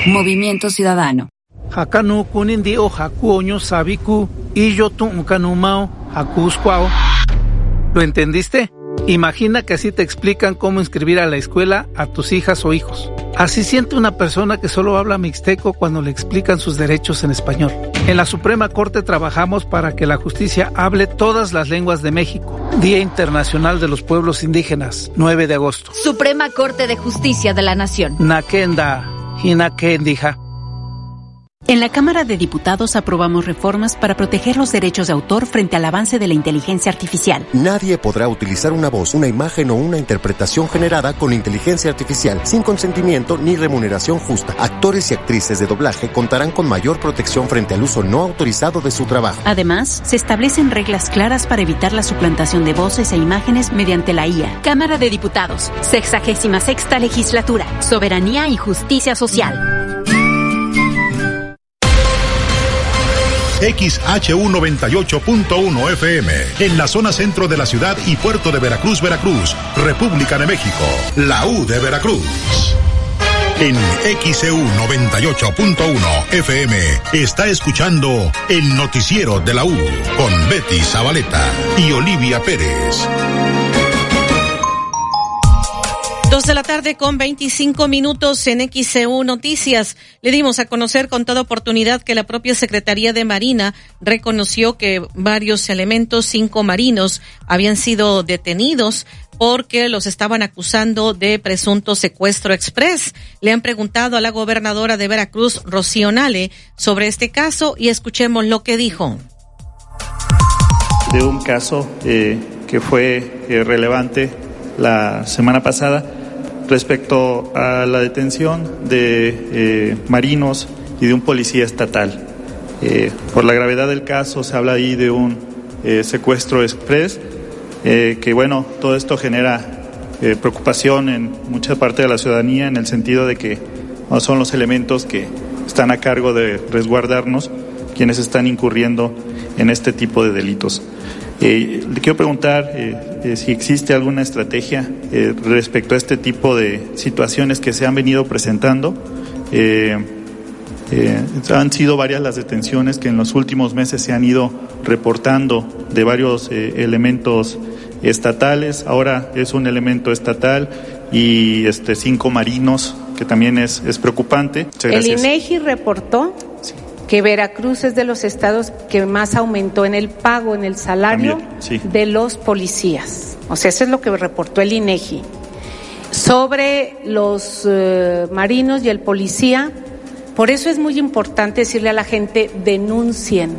Movimiento Ciudadano. Hakanu kunindi o hakuoño sabiku y yo tuncanumao hakuscuao. ¿Lo entendiste? Imagina que así te explican cómo inscribir a la escuela a tus hijas o hijos. Así siente una persona que solo habla mixteco cuando le explican sus derechos en español. En la Suprema Corte trabajamos para que la justicia hable todas las lenguas de México. Día Internacional de los Pueblos Indígenas, 9 de agosto. Suprema Corte de Justicia de la Nación. Nakenda, hinakendija. En la Cámara de Diputados aprobamos reformas para proteger los derechos de autor frente al avance de la inteligencia artificial. Nadie podrá utilizar una voz, una imagen o una interpretación generada con inteligencia artificial sin consentimiento ni remuneración justa. Actores y actrices de doblaje contarán con mayor protección frente al uso no autorizado de su trabajo. Además, se establecen reglas claras para evitar la suplantación de voces e imágenes mediante la IA. Cámara de Diputados, 66ª Legislatura, Soberanía y Justicia Social. XHU 98.1 FM, en la zona centro de la ciudad y puerto de Veracruz, Veracruz, República de México, la U de Veracruz. En XEU 98.1 FM está escuchando el noticiero de la U con Betty Zabaleta y Olivia Pérez. 2:25 p.m. en XEU Noticias. Le dimos a conocer con toda oportunidad que la propia Secretaría de Marina reconoció que varios elementos, 5 marinos, habían sido detenidos porque los estaban acusando de presunto secuestro express. Le han preguntado a la gobernadora de Veracruz, Rocío Nale, sobre este caso y escuchemos lo que dijo. De un caso que fue relevante la semana pasada respecto a la detención de marinos y de un policía estatal. Por la gravedad del caso se habla ahí de un secuestro express, que bueno, todo esto genera preocupación en mucha parte de la ciudadanía en el sentido de que no son los elementos que están a cargo de resguardarnos quienes están incurriendo en este tipo de delitos. Le quiero preguntar si existe alguna estrategia respecto a este tipo de situaciones que se han venido presentando. Han sido varias las detenciones que en los últimos meses se han ido reportando de varios elementos estatales. Ahora es un elemento estatal y 5 marinos, que también es preocupante. El INEGI reportó que Veracruz es de los estados que más aumentó en el pago, en el salario de los policías. O sea, eso es lo que reportó el INEGI. Sobre los marinos y el policía, por eso es muy importante decirle a la gente, denuncien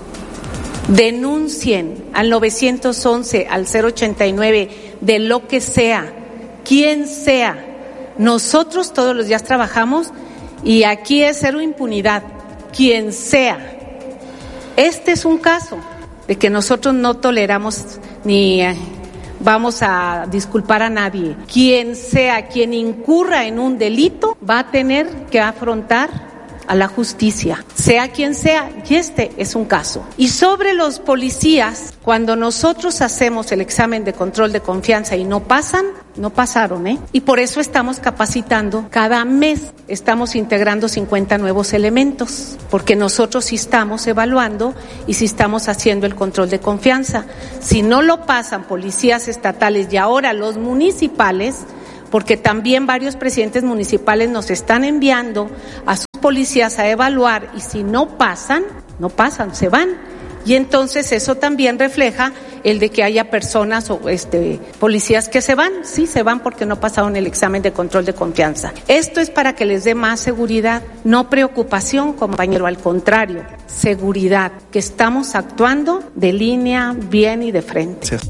al 911, al 089, de lo que sea, quien sea. Nosotros todos los días trabajamos y aquí es cero impunidad. Quien sea. Este es un caso de que nosotros no toleramos ni vamos a disculpar a nadie. Quien sea, quien incurra en un delito, va a tener que afrontar a la justicia, sea quien sea, y este es un caso. Y sobre los policías, cuando nosotros hacemos el examen de control de confianza y no pasaron, y por eso estamos capacitando, cada mes estamos integrando 50 nuevos elementos, porque nosotros sí estamos evaluando y sí estamos haciendo el control de confianza. Si no lo pasan policías estatales y ahora los municipales, porque también varios presidentes municipales nos están enviando a sus policías a evaluar y si no pasan, se van. Y entonces eso también refleja el de que haya personas o policías que se van porque no pasaron el examen de control de confianza. Esto es para que les dé más seguridad, no preocupación, compañero, al contrario, seguridad, que estamos actuando de línea, bien y de frente. Sí.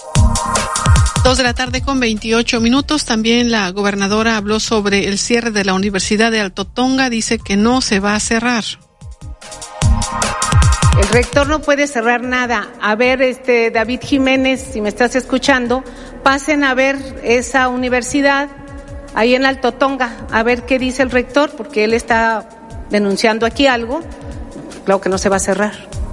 2:28 p.m. También la gobernadora habló sobre el cierre de la Universidad de Alto Tonga. Dice que no se va a cerrar. El rector no puede cerrar nada. A ver, David Jiménez, si me estás escuchando, pasen a ver esa universidad ahí en Alto Tonga, a ver qué dice el rector, porque él está denunciando aquí algo. Claro que no se va a cerrar.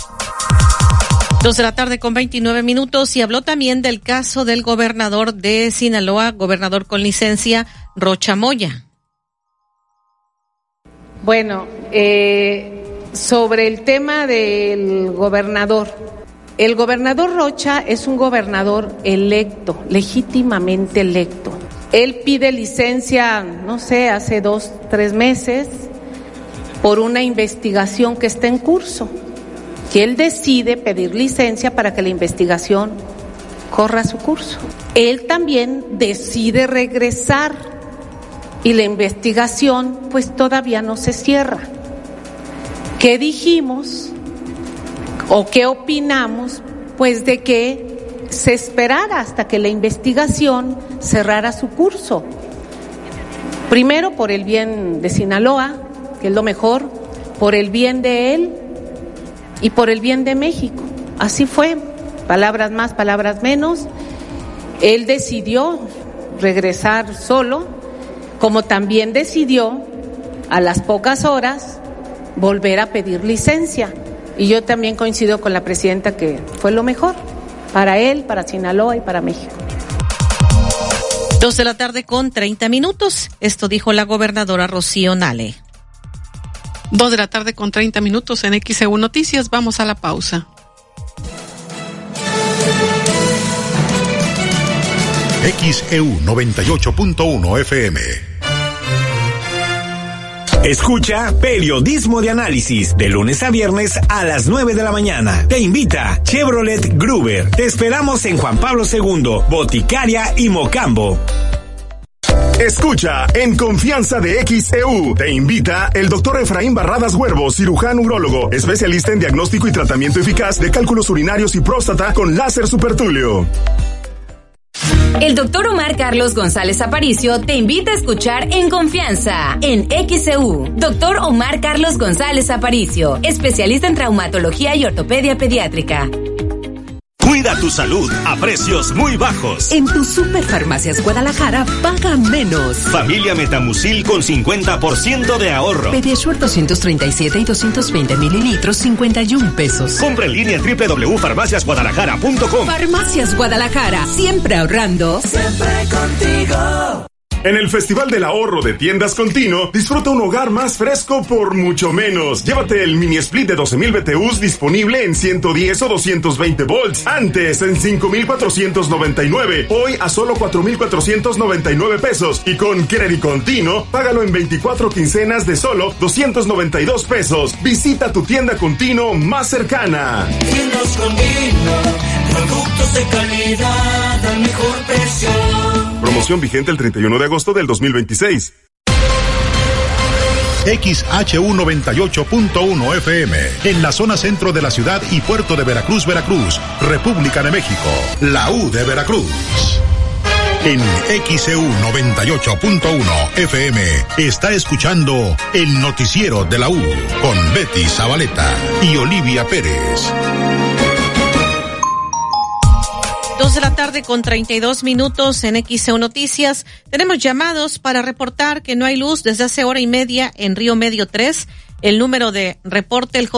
2:29 p.m. y habló también del caso del gobernador de Sinaloa, gobernador con licencia, Rocha Moya. Bueno, sobre el tema del gobernador. El gobernador Rocha es un gobernador electo, legítimamente electo. Él pide licencia, no sé, hace 2-3 meses, por una investigación que está en curso. Y él decide pedir licencia para que la investigación corra su curso. Él también decide regresar y la investigación pues todavía no se cierra. ¿Qué dijimos o qué opinamos? Pues de que se esperara hasta que la investigación cerrara su curso. Primero por el bien de Sinaloa, que es lo mejor, por el bien de él y por el bien de México. Así fue, palabras más, palabras menos. Él decidió regresar solo, como también decidió a las pocas horas volver a pedir licencia. Y yo también coincido con la presidenta que fue lo mejor para él, para Sinaloa y para México. 2:30 p.m. Esto dijo la gobernadora Rocío Nale. 2:30 p.m. en XEU Noticias. Vamos a la pausa. XEU 98.1 FM. Escucha Periodismo de Análisis de lunes a viernes a las 9 de la mañana. Te invita Chevrolet Gruber. Te esperamos en Juan Pablo II, Boticaria y Mocambo. Escucha En Confianza de XEU. Te invita el doctor Efraín Barradas Huervo, cirujano urólogo, especialista en diagnóstico y tratamiento eficaz de cálculos urinarios y próstata con láser supertúleo. El doctor Omar Carlos González Aparicio te invita a escuchar En Confianza en XEU. Doctor Omar Carlos González Aparicio, especialista en traumatología y ortopedia pediátrica. Cuida tu salud a precios muy bajos. En tu Superfarmacias Guadalajara, paga menos. Familia Metamucil con 50% de ahorro. Pediasure 237 y 220 mililitros, 51 pesos. Compra en línea www.farmaciasguadalajara.com. Farmacias Guadalajara, siempre ahorrando. Siempre contigo. En el Festival del Ahorro de Tiendas Continuo, disfruta un hogar más fresco por mucho menos. Llévate el mini split de 12,000 BTUs disponible en 110 o 220 volts. Antes en 5,499. Hoy a solo 4,499 pesos. Y con Credit Continuo, págalo en 24 quincenas de solo 292 pesos. Visita tu tienda Continuo más cercana. Tiendas Continuo, productos de calidad al mejor precio. Promoción vigente el 31 de agosto del 2026. XHU 98.1 FM, en la zona centro de la ciudad y puerto de Veracruz, Veracruz, República de México, la U de Veracruz. En XEU 98.1 FM está escuchando el noticiero de la U con Betty Zabaleta y Olivia Pérez. 2:32 p.m. en XEU Noticias. Tenemos llamados para reportar que no hay luz desde hace hora y media en Río Medio 3. El número de reporte, el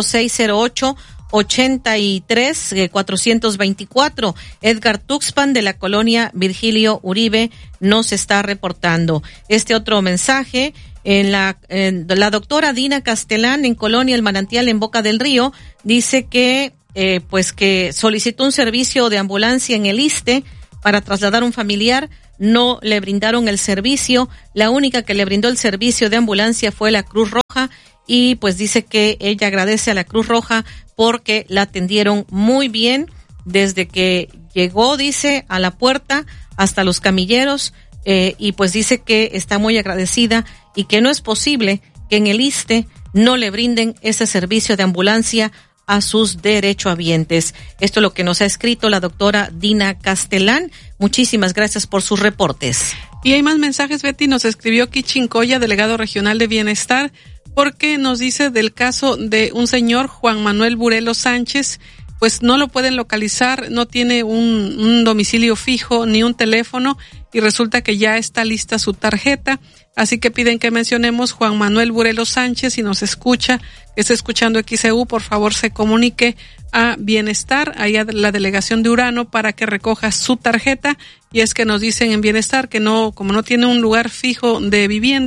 J0608-83-424. Edgar Tuxpan de la colonia Virgilio Uribe nos está reportando. Este otro mensaje, la doctora Dina Castelán en Colonia El Manantial en Boca del Río, dice que pues que solicitó un servicio de ambulancia en el ISSSTE para trasladar un familiar, no le brindaron el servicio, la única que le brindó el servicio de ambulancia fue la Cruz Roja y pues dice que ella agradece a la Cruz Roja porque la atendieron muy bien desde que llegó, dice, a la puerta hasta los camilleros y pues dice que está muy agradecida y que no es posible que en el ISSSTE no le brinden ese servicio de ambulancia a sus derechohabientes. Esto es lo que nos ha escrito la doctora Dina Castelán. Muchísimas gracias por sus reportes. Y hay más mensajes, Betty. Nos escribió Kichincoya, delegado regional de Bienestar, porque nos dice del caso de un señor, Juan Manuel Burelo Sánchez, pues no lo pueden localizar, no tiene un domicilio fijo ni un teléfono y resulta que ya está lista su tarjeta. Así que piden que mencionemos Juan Manuel Burelo Sánchez. Si nos escucha, que está escuchando XEU, por favor se comunique a Bienestar, ahí a la delegación de Urano, para que recoja su tarjeta. Y es que nos dicen en Bienestar que no, como no tiene un lugar fijo de vivienda,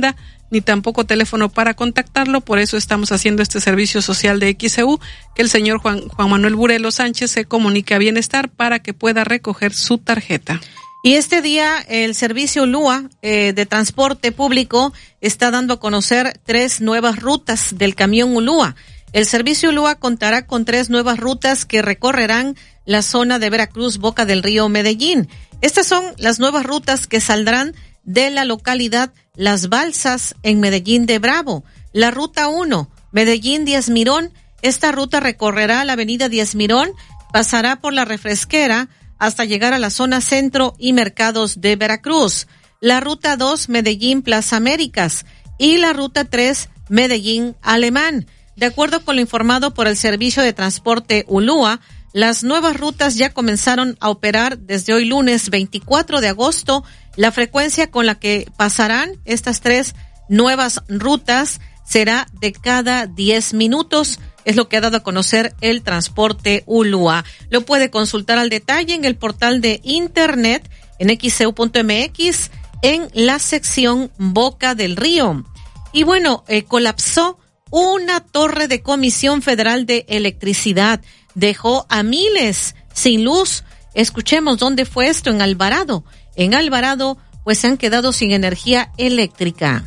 ni tampoco teléfono para contactarlo. Por eso estamos haciendo este servicio social de XEU, que el señor Juan Manuel Burelo Sánchez se comunique a Bienestar para que pueda recoger su tarjeta. Y este día el servicio ULUA de transporte público está dando a conocer 3 nuevas rutas del camión ULUA. El servicio ULUA contará con 3 nuevas rutas que recorrerán la zona de Veracruz, Boca del Río, Medellín. Estas son las nuevas rutas que saldrán de la localidad Las Balsas en Medellín de Bravo. La ruta 1, Medellín Díaz Mirón. Esta ruta recorrerá la avenida Díaz Mirón, pasará por la Refresquera hasta llegar a la zona centro y mercados de Veracruz. La ruta 2, Medellín Plaza Américas. Y la ruta 3, Medellín Alemán. De acuerdo con lo informado por el Servicio de Transporte ULUA, las nuevas rutas ya comenzaron a operar desde hoy lunes 24 de agosto. La frecuencia con la que pasarán estas 3 nuevas rutas será de cada 10 minutos. Es lo que ha dado a conocer el transporte ULUA. Lo puede consultar al detalle en el portal de internet en xeu.mx en la sección Boca del Río. Y bueno, colapsó una torre de Comisión Federal de Electricidad. Dejó a miles sin luz. Escuchemos dónde fue esto, en Alvarado. En Alvarado, pues se han quedado sin energía eléctrica.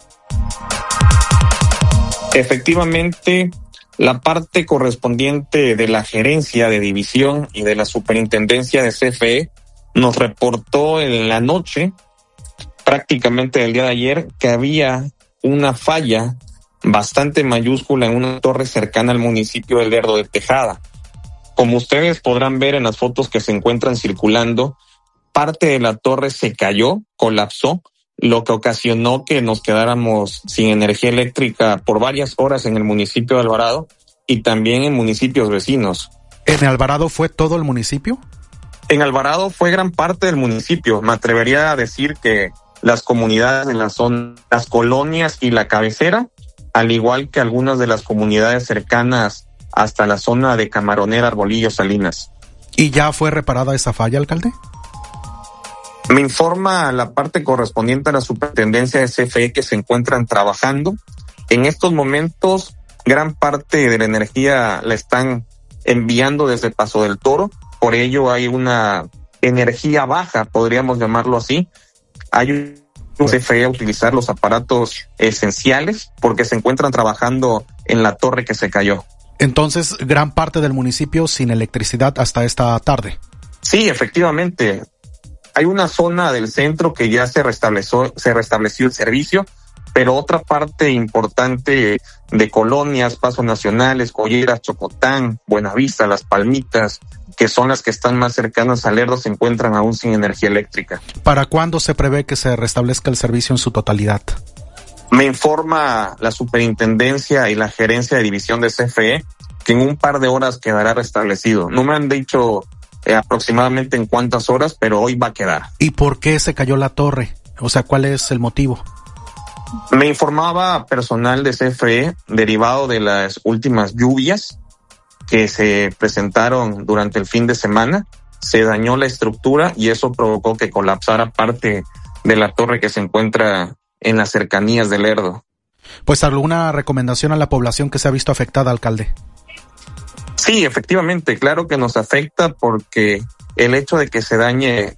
Efectivamente, la parte correspondiente de la gerencia de división y de la superintendencia de CFE nos reportó en la noche, prácticamente el día de ayer, que había una falla bastante mayúscula en una torre cercana al municipio de Lerdo de Tejada. Como ustedes podrán ver en las fotos que se encuentran circulando, parte de la torre se cayó, colapsó, lo que ocasionó que nos quedáramos sin energía eléctrica por varias horas en el municipio de Alvarado y también en municipios vecinos. ¿En Alvarado fue todo el municipio? En Alvarado fue gran parte del municipio. Me atrevería a decir que las comunidades de la zona, las colonias y la cabecera, al igual que algunas de las comunidades cercanas hasta la zona de Camaronera, Arbolillo, Salinas. ¿Y ya fue reparada esa falla, alcalde? Me informa la parte correspondiente a la superintendencia de CFE que se encuentran trabajando. En estos momentos, gran parte de la energía la están enviando desde Paso del Toro. Por ello hay una energía baja, podríamos llamarlo así. Hay un CFE a utilizar los aparatos esenciales porque se encuentran trabajando en la torre que se cayó. Entonces, gran parte del municipio sin electricidad hasta esta tarde. Sí, efectivamente. Hay una zona del centro que ya se restableció el servicio, pero otra parte importante de colonias, Paso Nacionales, Colleras, Chocotán, Buenavista, Las Palmitas, que son las que están más cercanas a Lerdo, se encuentran aún sin energía eléctrica. ¿Para cuándo se prevé que se restablezca el servicio en su totalidad? Me informa la superintendencia y la gerencia de división de CFE que en un par de horas quedará restablecido. No me han dicho aproximadamente en cuántas horas, pero hoy va a quedar. ¿Y por qué se cayó la torre? O sea, ¿cuál es el motivo? Me informaba personal de CFE, derivado de las últimas lluvias que se presentaron durante el fin de semana, se dañó la estructura y eso provocó que colapsara parte de la torre que se encuentra en las cercanías de Lerdo. Pues alguna recomendación a la población que se ha visto afectada, alcalde. Sí, efectivamente, claro que nos afecta porque el hecho de que se dañe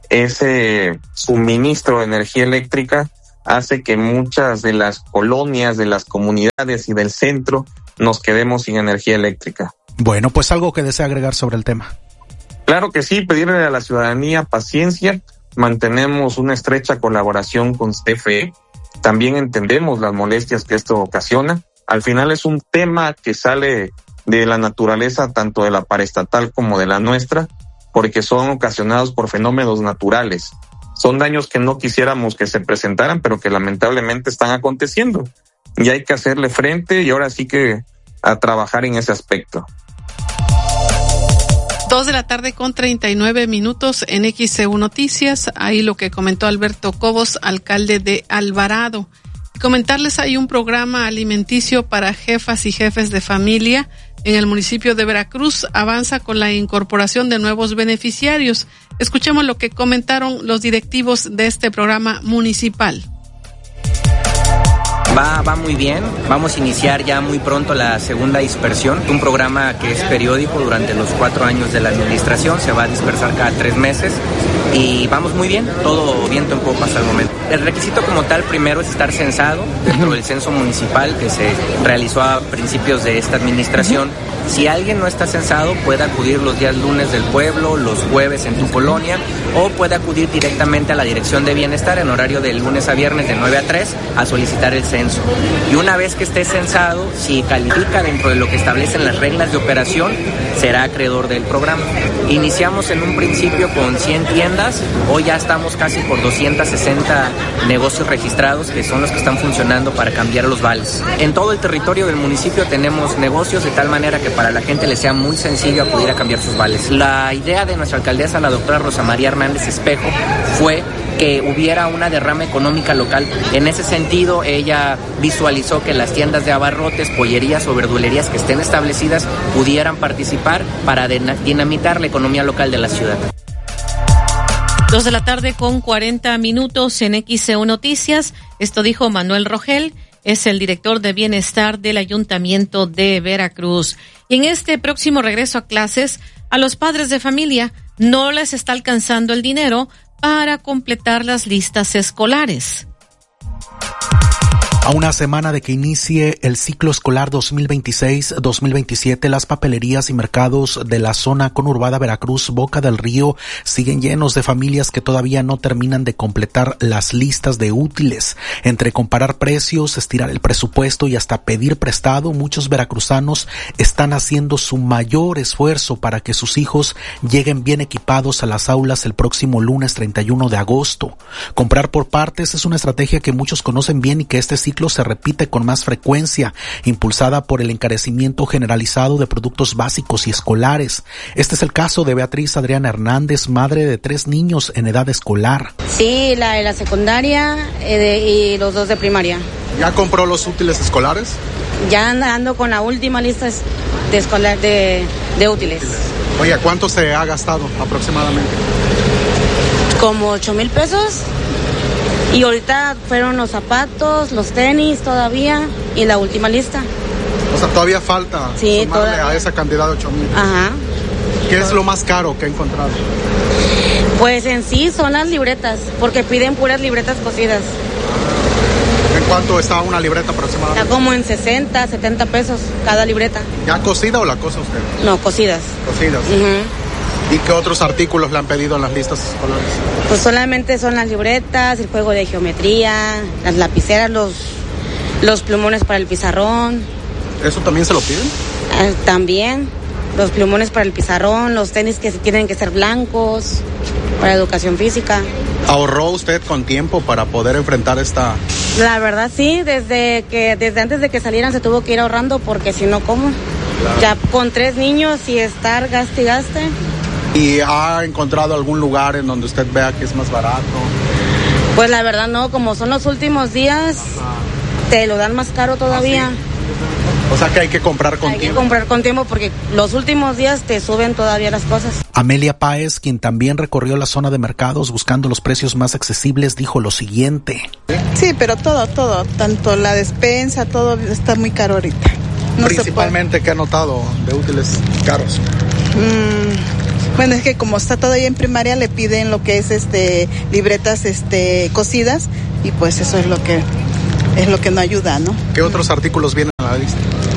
ese suministro de energía eléctrica hace que muchas de las colonias, de las comunidades y del centro nos quedemos sin energía eléctrica. Bueno, pues algo que desea agregar sobre el tema. Claro que sí, pedirle a la ciudadanía paciencia. Mantenemos una estrecha colaboración con CFE. También entendemos las molestias que esto ocasiona. Al final es un tema que sale de la naturaleza tanto de la paraestatal como de la nuestra, porque son ocasionados por fenómenos naturales. Son daños que no quisiéramos que se presentaran, pero que lamentablemente están aconteciendo. Y hay que hacerle frente y ahora sí que a trabajar en ese aspecto. 2:39 p.m. en XEU Noticias. Ahí lo que comentó Alberto Cobos, alcalde de Alvarado. Comentarles, hay un programa alimenticio para jefas y jefes de familia en el municipio de Veracruz. Avanza con la incorporación de nuevos beneficiarios. Escuchemos lo que comentaron los directivos de este programa municipal. Va muy bien. Vamos a iniciar ya muy pronto la segunda dispersión, un programa que es periódico durante los 4 años de la administración, se va a dispersar cada 3 meses y vamos muy bien, todo viento en popa hasta el momento. El requisito como tal primero es estar censado dentro del censo municipal que se realizó a principios de esta administración. Si alguien no está censado, puede acudir los días lunes del pueblo, los jueves en tu colonia, o puede acudir directamente a la Dirección de Bienestar en horario de lunes a viernes de 9 a 3 a solicitar el censo. Y una vez que esté censado, si califica dentro de lo que establecen las reglas de operación, será acreedor del programa. Iniciamos en un principio con 100 tiendas, hoy ya estamos casi por 260 negocios registrados que son los que están funcionando para cambiar los vales. En todo el territorio del municipio tenemos negocios de tal manera que para la gente le sea muy sencillo acudir a cambiar sus vales. La idea de nuestra alcaldesa, la doctora Rosa María Hernández Espejo, fue que hubiera una derrama económica local. En ese sentido, ella visualizó que las tiendas de abarrotes, pollerías o verdulerías que estén establecidas pudieran participar para dinamitar la economía local de la ciudad. 2 de la tarde con 40 minutos en XEU Noticias. Esto dijo Manuel Rogel, es el director de Bienestar del Ayuntamiento de Veracruz. Y en este próximo regreso a clases, a los padres de familia no les está alcanzando el dinero para completar las listas escolares. A una semana de que inicie el ciclo escolar 2026-2027, las papelerías y mercados de la zona conurbada Veracruz, Boca del Río, siguen llenos de familias que todavía no terminan de completar las listas de útiles. Entre comparar precios, estirar el presupuesto y hasta pedir prestado, muchos veracruzanos están haciendo su mayor esfuerzo para que sus hijos lleguen bien equipados a las aulas el próximo lunes 31 de agosto. Comprar por partes es una estrategia que muchos conocen bien y que este ciclo se repite con más frecuencia, impulsada por el encarecimiento generalizado de productos básicos y escolares. Este es el caso de Beatriz Adriana Hernández, madre de 3 niños en edad escolar. Sí, la de la secundaria y los 2 de primaria. ¿Ya compró los útiles escolares? Ya ando con la última lista de útiles. Oye, ¿cuánto se ha gastado aproximadamente? Como 8,000 pesos. Y ahorita fueron los zapatos, los tenis todavía y la última lista. O sea, todavía falta sumarle todavía a esa cantidad de 8,000. Ajá. ¿Qué es lo más caro que ha encontrado? Pues en sí son las libretas, porque piden puras libretas cosidas. ¿En cuánto está una libreta aproximadamente? Está como en 60, 70 pesos cada libreta. ¿Ya cosida o la cosa usted? No, cosidas. Cosidas. Uh-huh. ¿Y qué otros artículos le han pedido en las listas escolares? Pues solamente son las libretas, el juego de geometría, las lapiceras, los plumones para el pizarrón. ¿Eso también se lo piden? También, los plumones para el pizarrón, los tenis que tienen que ser blancos, para educación física. ¿Ahorró usted con tiempo para poder enfrentar esta...? La verdad sí, desde antes de que salieran se tuvo que ir ahorrando porque si no, ¿cómo? Claro. Ya con 3 niños y estar gaste y gaste. ¿Y ha encontrado algún lugar en donde usted vea que es más barato? Pues la verdad no, como son los últimos días, te lo dan más caro todavía. ¿Ah, sí? O sea que hay que comprar con tiempo. Hay que comprar con tiempo porque los últimos días te suben todavía las cosas. Amelia Páez, quien también recorrió la zona de mercados buscando los precios más accesibles, dijo lo siguiente. Sí, pero todo, tanto la despensa, todo está muy caro ahorita. No principalmente, ¿qué ha notado de útiles caros? Bueno, es que como está todavía en primaria le piden lo que es libretas cosidas y pues eso es lo que no ayuda, ¿no? ¿Qué otros artículos vienen a la lista?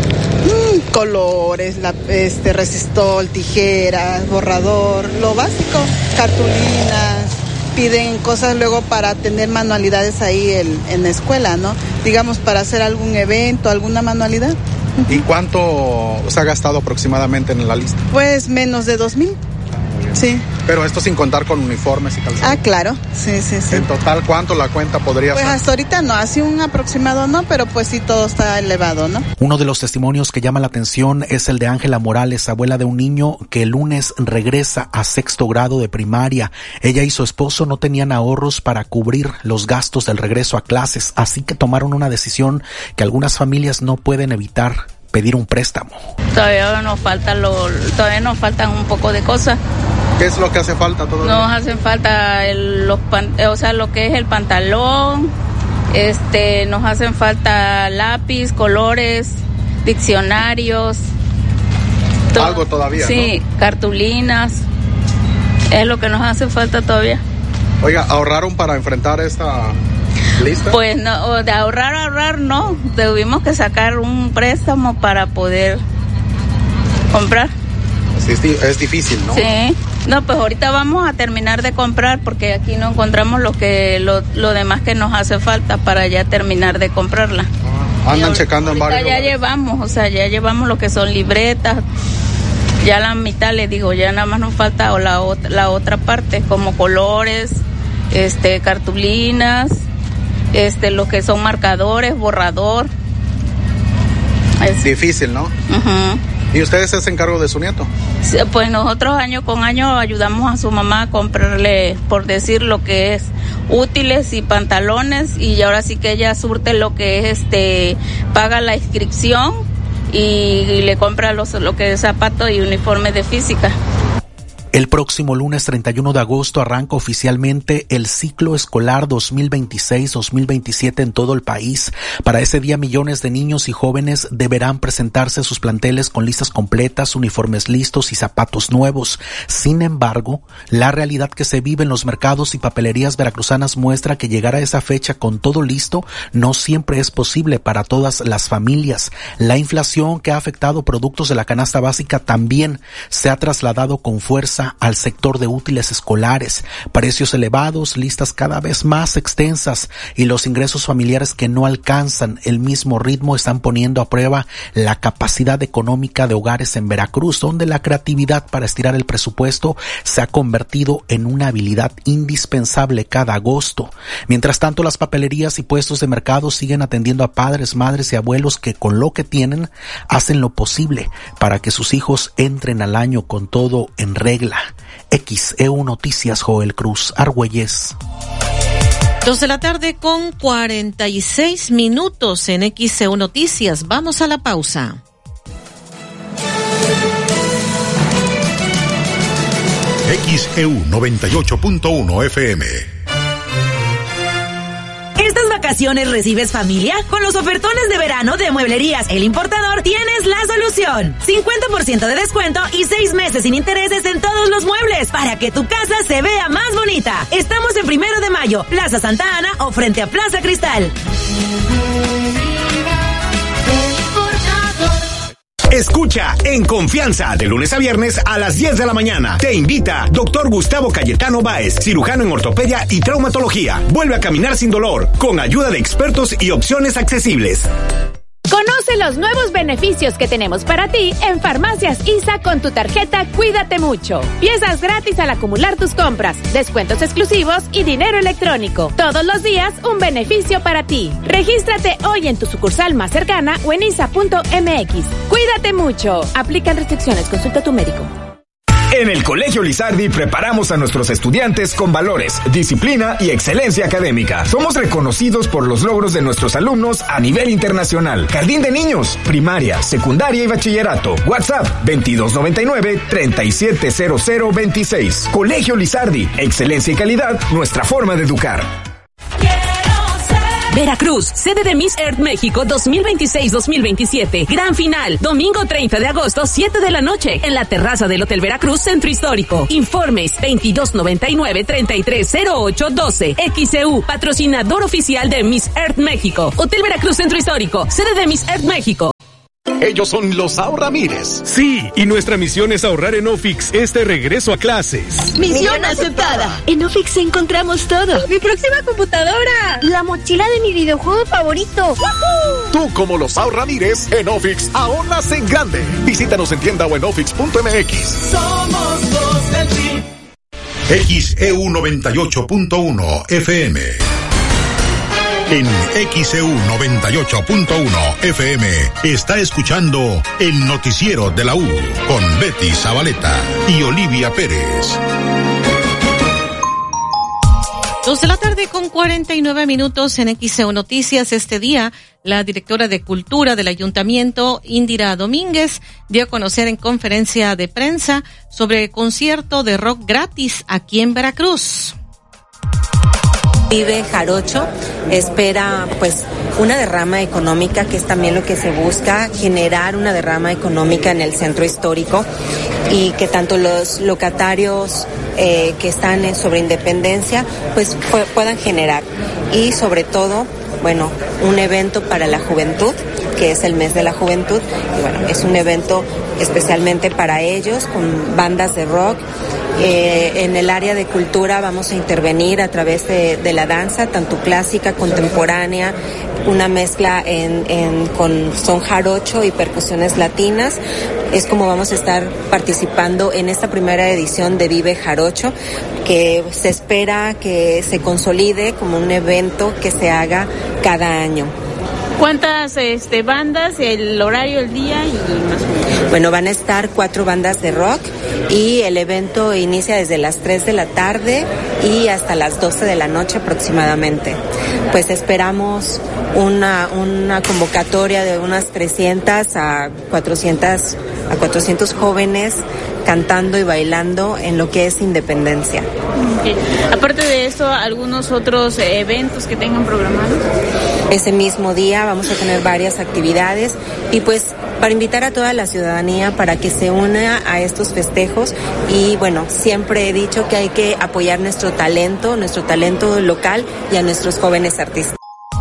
Colores, resistol, tijeras, borrador, lo básico, cartulinas. Piden cosas luego para tener manualidades ahí en la escuela, ¿no? Digamos, para hacer algún evento, alguna manualidad. ¿Y cuánto se ha gastado aproximadamente en la lista? Pues menos de 2,000. Sí. Pero esto sin contar con uniformes y calzados. Ah, claro. Sí. En total, ¿cuánto la cuenta podría ser? Pues hasta ahorita no, así un aproximado no, pero pues sí todo está elevado, ¿no? Uno de los testimonios que llama la atención es el de Ángela Morales, abuela de un niño que el lunes regresa a 6º grado de primaria. Ella y su esposo no tenían ahorros para cubrir los gastos del regreso a clases, así que tomaron una decisión que algunas familias no pueden evitar: pedir un préstamo. Todavía nos faltan un poco de cosas. ¿Qué es lo que hace falta todavía? Nos hacen falta lo que es el pantalón, Nos hacen falta lápiz, colores, diccionarios. Algo todavía, sí, ¿no? Cartulinas. Es lo que nos hace falta todavía. Oiga, ¿ahorraron para enfrentar esta lista? Pues no, de ahorrar no. Tuvimos que sacar un préstamo para poder comprar. Es difícil, ¿no? Sí. No, pues ahorita vamos a terminar de comprar porque aquí no encontramos lo demás que nos hace falta para ya terminar de comprarla. Andan checando en varios lugares. Ya llevamos lo que son libretas. Ya la mitad, les digo, ya nada más nos falta la otra parte, como colores, cartulinas, lo que son marcadores, borrador. Es difícil, ¿no? Uh-huh. ¿Y ustedes se hacen cargo de su nieto? Sí, pues nosotros año con año ayudamos a su mamá a comprarle, por decir, lo que es útiles y pantalones, y ahora sí que ella surte lo que es, paga la inscripción y le compra lo que es zapatos y uniformes de física. El próximo lunes 31 de agosto arranca oficialmente el ciclo escolar 2026-2027 en todo el país. Para ese día, millones de niños y jóvenes deberán presentarse a sus planteles con listas completas, uniformes listos y zapatos nuevos. Sin embargo, la realidad que se vive en los mercados y papelerías veracruzanas muestra que llegar a esa fecha con todo listo no siempre es posible para todas las familias. La inflación que ha afectado productos de la canasta básica también se ha trasladado con fuerza al sector de útiles escolares. Precios elevados, listas cada vez más extensas y los ingresos familiares que no alcanzan el mismo ritmo están poniendo a prueba la capacidad económica de hogares en Veracruz, donde la creatividad para estirar el presupuesto se ha convertido en una habilidad indispensable cada agosto. Mientras tanto, las papelerías y puestos de mercado siguen atendiendo a padres, madres y abuelos que con lo que tienen hacen lo posible para que sus hijos entren al año con todo en regla. XEU Noticias, Joel Cruz, Argüelles. 2:46 en XEU Noticias. Vamos a la pausa. XEU 98.1 FM. ¿Estas vacaciones recibes familia? Con los ofertones de verano de Mueblerías El Importador tienes la solución. 50% de descuento y 6 meses sin intereses en todos los muebles para que tu casa se vea más bonita. Estamos en 1 de Mayo, Plaza Santa Ana o frente a Plaza Cristal. Escucha En Confianza de lunes a viernes a las 10 de la mañana. Te invita Dr. Gustavo Cayetano Báez, cirujano en ortopedia y traumatología. Vuelve a caminar sin dolor, con ayuda de expertos y opciones accesibles. Conoce los nuevos beneficios que tenemos para ti en Farmacias ISA con tu tarjeta Cuídate Mucho. Piezas gratis al acumular tus compras, descuentos exclusivos y dinero electrónico. Todos los días un beneficio para ti. Regístrate hoy en tu sucursal más cercana o en isa.mx. Cuídate mucho. Aplican restricciones. Consulta a tu médico. En el Colegio Lizardi preparamos a nuestros estudiantes con valores, disciplina y excelencia académica. Somos reconocidos por los logros de nuestros alumnos a nivel internacional. Jardín de niños, primaria, secundaria y bachillerato. WhatsApp 2299-370026. Colegio Lizardi, excelencia y calidad, nuestra forma de educar. Veracruz, sede de Miss Earth México 2026-2027. Gran final, domingo 30 de agosto, 7 de la noche, en la terraza del Hotel Veracruz, Centro Histórico. Informes 2299-330812. XEU, patrocinador oficial de Miss Earth México. Hotel Veracruz, Centro Histórico, sede de Miss Earth México. Ellos son los Ahorramires. Sí, y nuestra misión es ahorrar en Ofix este regreso a clases. ¡Misión aceptada! En Ofix encontramos todo. ¡Mi próxima computadora! La mochila de mi videojuego favorito. ¡Woohoo! Tú, como los Ahorramires, en Ofix ahorras en grande. Visítanos en tienda o en ofix.mx. Somos los del PRI. XEU 98.1 FM. En XEU 98.1 FM está escuchando el noticiero de la U con Betty Zabaleta y Olivia Pérez. 2:49 en XEU Noticias. Este día, la directora de Cultura del Ayuntamiento, Indira Domínguez, dio a conocer en conferencia de prensa sobre el concierto de rock gratis aquí en Veracruz. Vive Jarocho espera pues una derrama económica, que es también lo que se busca, generar una derrama económica en el centro histórico y que tanto los locatarios que están sobre Independencia pues puedan generar, y sobre todo, bueno, un evento para la juventud, que es el mes de la juventud, y bueno, es un evento especialmente para ellos, con bandas de rock. En el área de cultura vamos a intervenir a través de la danza, tanto clásica, contemporánea, una mezcla con son jarocho y percusiones latinas. Es como vamos a estar participando en esta primera edición de Vive Jarocho, que se espera que se consolide como un evento que se haga cada año. ¿Cuántas bandas, el horario, el día y más o menos? Bueno, van a estar 4 bandas de rock y el evento inicia desde las 3 de la tarde y hasta las 12 de la noche aproximadamente. Pues esperamos una convocatoria de unas 300 a 400 jóvenes cantando y bailando en lo que es Independencia. Okay. Aparte de eso, ¿algunos otros eventos que tengan programados? Ese mismo día vamos a tener varias actividades y pues para invitar a toda la ciudadanía para que se una a estos festejos. Y bueno, siempre he dicho que hay que apoyar nuestro talento local y a nuestros jóvenes artistas.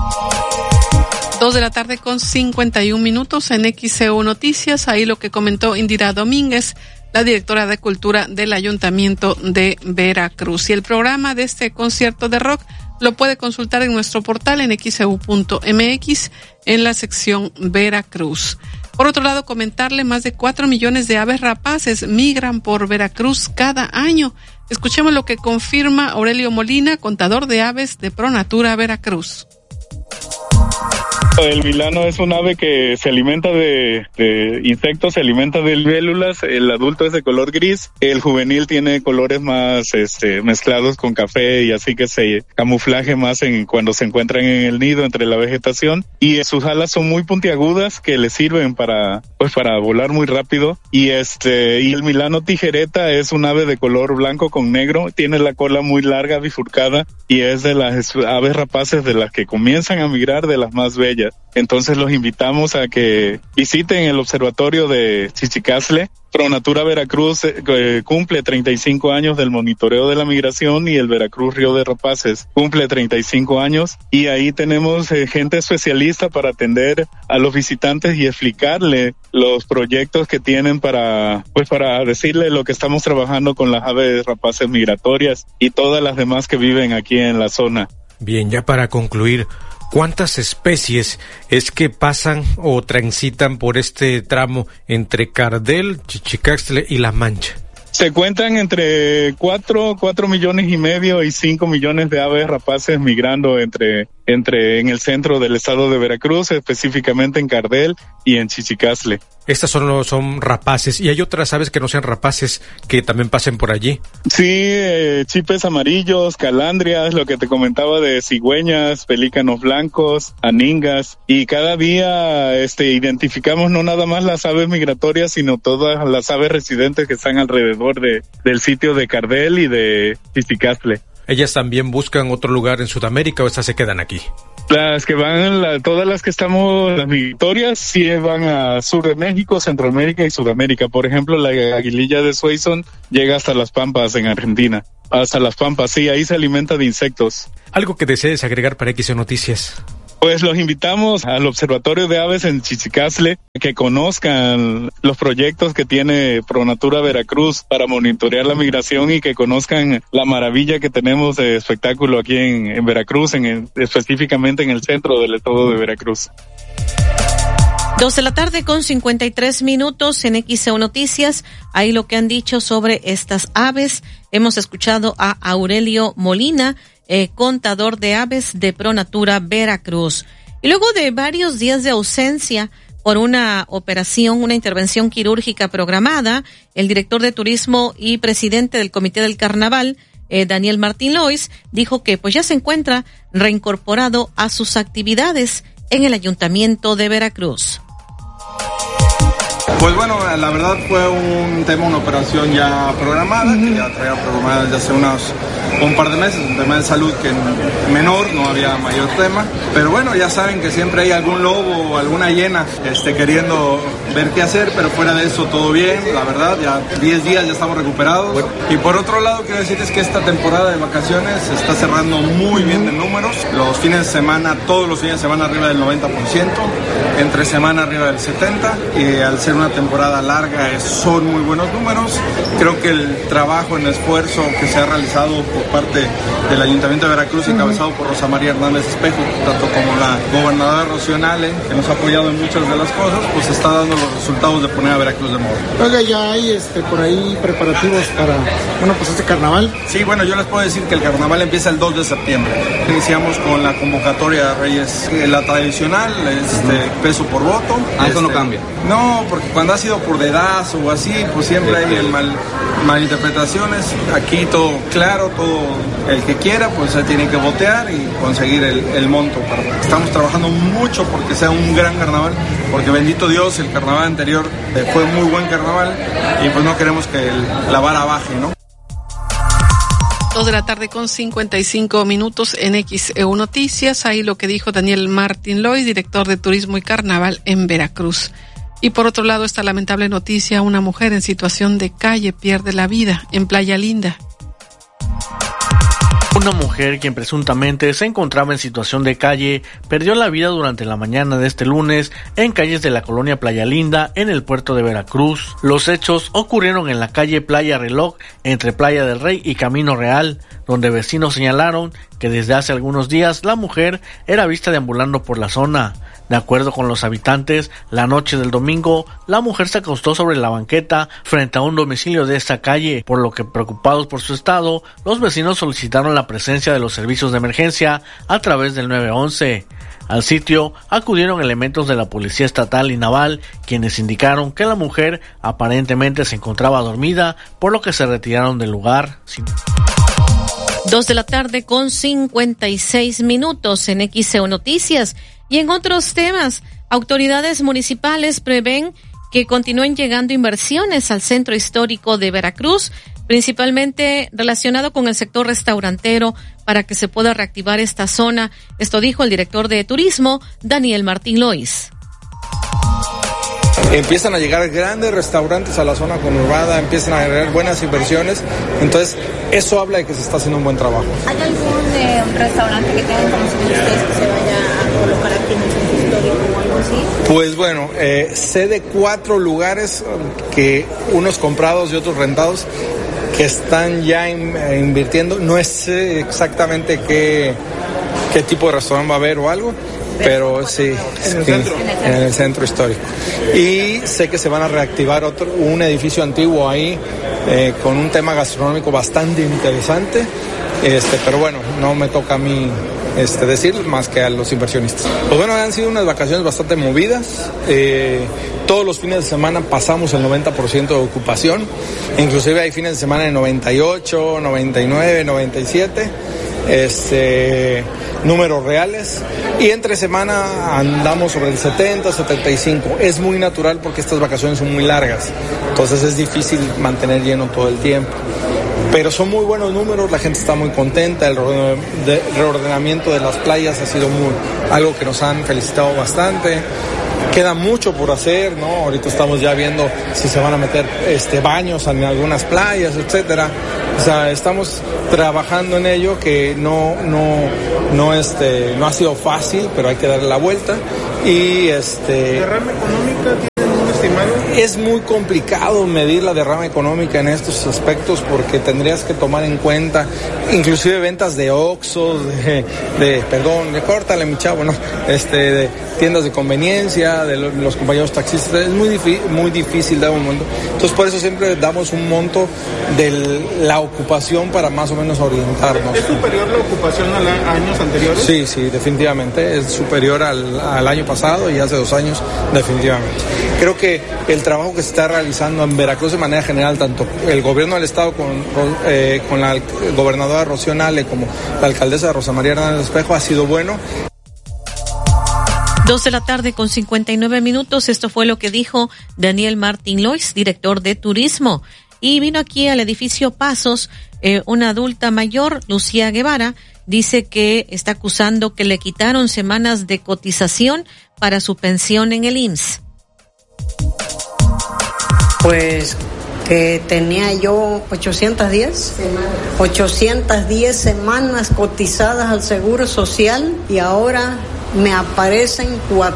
2:51 p.m. en XEU Noticias. Ahí lo que comentó Indira Domínguez, la directora de Cultura del Ayuntamiento de Veracruz. Y el programa de este concierto de rock lo puede consultar en nuestro portal en xeu.mx en la sección Veracruz. Por otro lado, comentarle, más de 4 millones de aves rapaces migran por Veracruz cada año. Escuchemos lo que confirma Aurelio Molina, contador de aves de Pronatura Veracruz. El vilano es un ave que se alimenta de insectos, se alimenta de libélulas. El adulto es de color gris, el juvenil tiene colores más mezclados con café, y así que se camuflaje más cuando se encuentran en el nido entre la vegetación, y sus alas son muy puntiagudas que le sirven para volar muy rápido. Y el milano tijereta es un ave de color blanco con negro, tiene la cola muy larga, bifurcada, y es de las aves rapaces de las que comienzan a migrar, de las más bellas. Entonces los invitamos a que visiten el observatorio de Chichicastle. Pronatura Veracruz cumple 35 años del monitoreo de la migración, y el Veracruz Río de Rapaces cumple 35 años, y ahí tenemos gente especialista para atender a los visitantes y explicarle los proyectos que tienen para decirle lo que estamos trabajando con las aves rapaces migratorias y todas las demás que viven aquí en la zona. Bien, ya para concluir, ¿cuántas especies es que pasan o transitan por este tramo entre Cardel, Chichicaxtle y La Mancha? Se cuentan entre 4 millones y medio y 5 millones de aves rapaces migrando en el centro del estado de Veracruz, específicamente en Cardel y en Chichicastle. Estas son rapaces, y hay otras aves que no sean rapaces que también pasen por allí. Sí, chipes amarillos, calandrias, lo que te comentaba de cigüeñas, pelícanos blancos, aningas, y cada día identificamos no nada más las aves migratorias, sino todas las aves residentes que están alrededor del sitio de Cardel y de Chichicastle. ¿Ellas también buscan otro lugar en Sudamérica o estas se quedan aquí? Las que van, todas las que estamos, las migratorias, sí van a sur de México, Centroamérica y Sudamérica. Por ejemplo, la aguililla de Suason llega hasta Las Pampas en Argentina. Hasta Las Pampas, sí, ahí se alimenta de insectos. ¿Algo que desees agregar para XEU Noticias? Pues los invitamos al Observatorio de Aves en Chichicastle, que conozcan los proyectos que tiene Pronatura Veracruz para monitorear la migración, y que conozcan la maravilla que tenemos de espectáculo aquí en Veracruz, específicamente en el centro del estado de Veracruz. 2:53 p.m. en XEU Noticias. Ahí lo que han dicho sobre estas aves. Hemos escuchado a Aurelio Molina, contador de aves de Pronatura Veracruz. Y luego de varios días de ausencia por una intervención quirúrgica programada, el director de turismo y presidente del Comité del Carnaval, Daniel Martín Lois, dijo que pues ya se encuentra reincorporado a sus actividades en el Ayuntamiento de Veracruz. Pues bueno, la verdad fue una operación ya programada, que ya traía programada desde hace un par de meses, un tema de salud que menor, no había mayor tema, pero bueno, ya saben que siempre hay algún lobo o alguna hiena queriendo ver qué hacer, pero fuera de eso todo bien, la verdad, ya 10 días ya estamos recuperados. Y por otro lado quiero decirles que esta temporada de vacaciones se está cerrando muy bien de números, los fines de semana, todos los fines de semana arriba del 90%, entre semana arriba del 70%, y al ser una temporada larga son muy buenos números. Creo que el trabajo en esfuerzo que se ha realizado por parte del Ayuntamiento de Veracruz, encabezado por Rosa María Hernández Espejo, tanto como la gobernadora Rocío Nale, que nos ha apoyado en muchas de las cosas, pues está dando los resultados de poner a Veracruz de moda. Oiga, ya hay por ahí preparativos para, este carnaval. Sí, bueno, yo les puedo decir que el carnaval empieza el 2 de septiembre. Iniciamos con la convocatoria de Reyes, la tradicional, peso por voto. Eso no cambia. No, porque cuando ha sido por dedazo o así, pues siempre hay malinterpretaciones. Aquí todo claro, todo el que quiera, pues se tiene que votear y conseguir el monto. Estamos trabajando mucho porque sea un gran carnaval, porque bendito Dios, el carnaval anterior fue muy buen carnaval y pues no queremos que la vara baje, ¿no? 2 de la tarde con 55 minutos en XEU Noticias. Ahí lo que dijo Daniel Martín Lois, director de Turismo y Carnaval en Veracruz. Y por otro lado, esta lamentable noticia: una mujer en situación de calle pierde la vida en Playa Linda. Una mujer, quien presuntamente se encontraba en situación de calle, perdió la vida durante la mañana de este lunes en calles de la colonia Playa Linda, en el puerto de Veracruz. Los hechos ocurrieron en la calle Playa Reloj, entre Playa del Rey y Camino Real, donde vecinos señalaron que desde hace algunos días la mujer era vista deambulando por la zona. De acuerdo con los habitantes, la noche del domingo, la mujer se acostó sobre la banqueta frente a un domicilio de esta calle, por lo que, preocupados por su estado, los vecinos solicitaron la presencia de los servicios de emergencia a través del 911. Al sitio acudieron elementos de la Policía Estatal y Naval, quienes indicaron que la mujer aparentemente se encontraba dormida, por lo que se retiraron del lugar. 2 de la tarde con 56 minutos en XEU Noticias. Y en otros temas, autoridades municipales prevén que continúen llegando inversiones al centro histórico de Veracruz, principalmente relacionado con el sector restaurantero, para que se pueda reactivar esta zona. Esto dijo el director de Turismo, Daniel Martín Lois. Empiezan a llegar grandes restaurantes a la zona conurbada, empiezan a generar buenas inversiones, entonces eso habla de que se está haciendo un buen trabajo. ¿Hay algún restaurante que tengan conocido ustedes que se vaya a colocar aquí en el centro histórico o algo así? Pues bueno, sé de 4 lugares, que unos comprados y otros rentados, que están ya invirtiendo. No sé exactamente qué tipo de restaurante va a haber o algo, pero sí, en el centro histórico. Y sé que se van a reactivar un edificio antiguo ahí, con un tema gastronómico bastante interesante, pero bueno, no me toca a mí decir más que a los inversionistas. Pues bueno, han sido unas vacaciones bastante movidas. Todos los fines de semana pasamos el 90% de ocupación, inclusive hay fines de semana de 98, 99, 97. Números reales, y entre semana andamos sobre el 70, 75. Es muy natural porque estas vacaciones son muy largas, entonces es difícil mantener lleno todo el tiempo. Pero son muy buenos números, la gente está muy contenta, el reordenamiento de las playas ha sido algo que nos han felicitado bastante. Queda mucho por hacer, ¿no? Ahorita estamos ya viendo si se van a meter baños en algunas playas, etcétera. O sea, estamos trabajando en ello, que no ha sido fácil, pero hay que darle la vuelta. Y ¿Derrama económica tienen un estimado? Es muy complicado medir la derrama económica en estos aspectos, porque tendrías que tomar en cuenta inclusive ventas de Oxxos, córtale mi chavo, ¿no? De tiendas de conveniencia, de los compañeros taxistas. Es muy difícil dar un monto. Entonces por eso siempre damos un monto de la ocupación para más o menos orientarnos. ¿Es superior la ocupación a años anteriores? Sí, definitivamente. Es superior al año pasado y hace 2 años, definitivamente. Creo que el trabajo que se está realizando en Veracruz de manera general, tanto el gobierno del estado con la gobernadora Rocío Nale como la alcaldesa Rosa María Hernández Espejo, ha sido bueno. 2 de la tarde con 59 minutos. Esto fue lo que dijo Daniel Martín Lois, director de Turismo. y vino aquí al edificio Pasos una adulta mayor, Lucía Guevara. Dice que está acusando que le quitaron semanas de cotización para su pensión en el IMSS. Pues que tenía yo 810 semanas cotizadas al Seguro Social y ahora me aparecen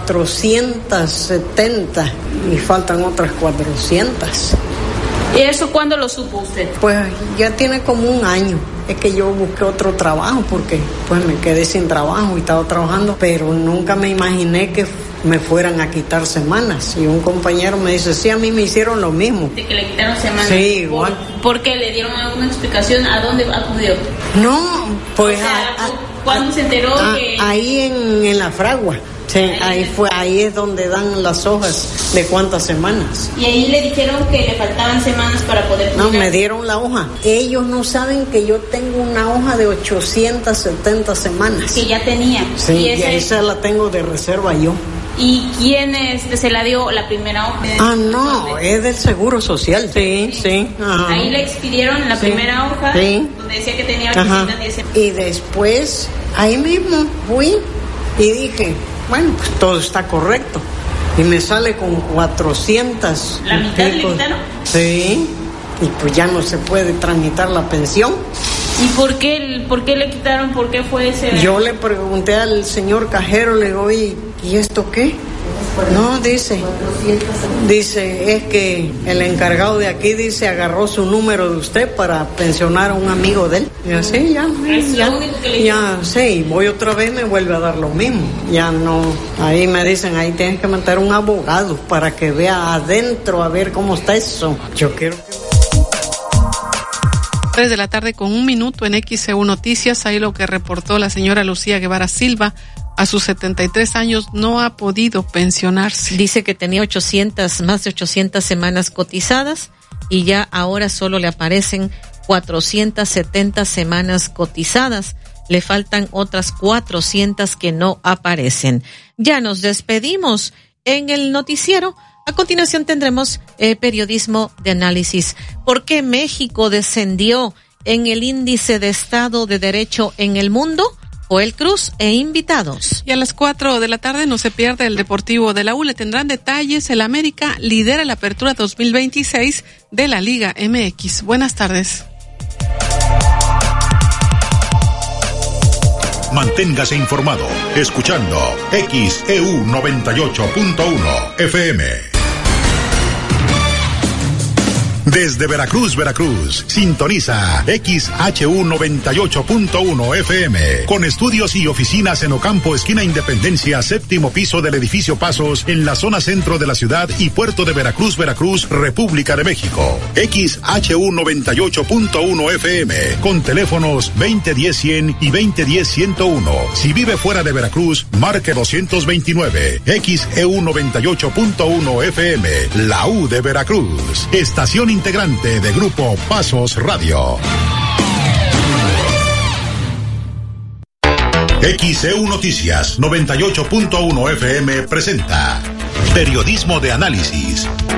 470 y faltan otras 400. ¿Y eso cuándo lo supo usted? Pues ya tiene como un año. Es que yo busqué otro trabajo porque pues me quedé sin trabajo y estaba trabajando, pero nunca me imaginé que me fueran a quitar semanas. Y un compañero me dice, sí, a mí me hicieron lo mismo. ¿De que le quitaron semanas? Sí, igual. ¿Por qué? ¿Le dieron alguna explicación? ¿A dónde acudió? No, pues... O sea, ¿cuándo se enteró que...? Ahí en la fragua. Sí, ahí es donde dan las hojas de cuántas semanas. Y ahí le dijeron que le faltaban semanas para poder... No, me dieron la hoja. Ellos no saben que yo tengo una hoja de 870 semanas. Que ya tenía. Sí, y esa la tengo de reserva yo. ¿Y quién se la dio la primera hoja? No, es del Seguro Social. Sí, sí. Ajá. Ahí le expidieron la primera hoja, donde decía que tenía 810 semanas. Y después, ahí mismo fui y dije, bueno, pues todo está correcto. Y me sale con 400. ¿La mitad le quitaron? Sí, y pues ya no se puede tramitar la pensión. ¿Y por qué le quitaron? ¿Por qué fue ese...? Yo le pregunté al señor cajero, le digo, ¿y esto qué? No, dice, es que el encargado de aquí, dice, agarró su número de usted para pensionar a un amigo de él. Y así, sí, voy otra vez, me vuelve a dar lo mismo. Ya no, ahí me dicen, ahí tienes que meter un abogado para que vea adentro a ver cómo está eso. Yo quiero que... 3 de la tarde con 1 minuto en XEU Noticias, ahí lo que reportó la señora Lucía Guevara Silva. A sus 73 años no ha podido pensionarse. Dice que tenía más de 800 semanas cotizadas y ya ahora solo le aparecen 470 semanas cotizadas. Le faltan otras 400 que no aparecen. Ya nos despedimos en el noticiero. A continuación tendremos periodismo de análisis. ¿Por qué México descendió en el índice de Estado de Derecho en el mundo? Joel Cruz e invitados. Y a las 4 de la tarde no se pierde el Deportivo de la U. Le tendrán detalles. El América lidera la apertura 2026 de la Liga MX. Buenas tardes. Manténgase informado escuchando XEU 98.1 FM. Desde Veracruz, sintoniza XHU 98.1 FM, con estudios y oficinas en Ocampo, esquina Independencia, 7º piso del edificio Pasos, en la zona centro de la ciudad y puerto de Veracruz, República de México. XHU 98.1 FM, con teléfonos 2010-100 y 2010-101. Si vive fuera de Veracruz, marque 229. XEU 98.1 FM, la U de Veracruz. Estación integrante de Grupo Pasos Radio. XEU Noticias 98.1 FM presenta Periodismo de Análisis